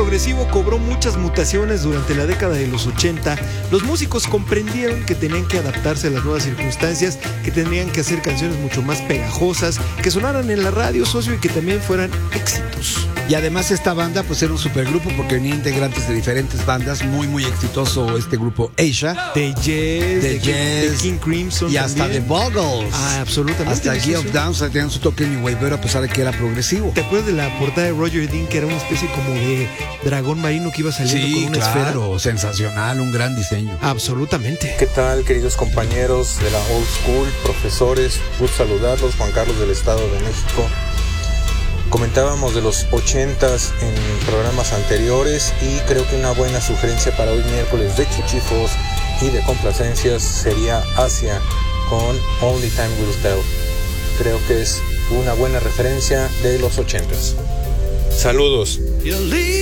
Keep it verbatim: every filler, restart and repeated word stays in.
progresivo cobró muchas mutaciones durante la década de los ochenta, los músicos comprendieron que tenían que adaptarse a las nuevas circunstancias, que tenían que hacer canciones mucho más pegajosas, que sonaran en la radio, socio, y que también fueran éxitos. Y además esta banda pues era un supergrupo porque venía integrantes de diferentes bandas, muy muy exitoso este grupo Asia. De Yes, de, de, Yes, de King Crimson y hasta también. de Buggles. Ah, absolutamente. Hasta Gear of Down, o sea, tenían su toque New Wave, a pesar de que era progresivo. ¿Te acuerdas de la portada de Roger Dean, que era una especie como de dragón marino que iba saliendo Sí, con una claro, esfera? Sensacional, un gran diseño. Absolutamente. ¿Qué tal, queridos compañeros de la Old School, profesores? Gusto saludarlos, Juan Carlos del Estado de México. Comentábamos de los ochentas en programas anteriores y creo que una buena sugerencia para hoy miércoles de chichifos y de complacencias sería Asia con Only Time Will Tell. Creo que es una buena referencia de los ochentas. Saludos.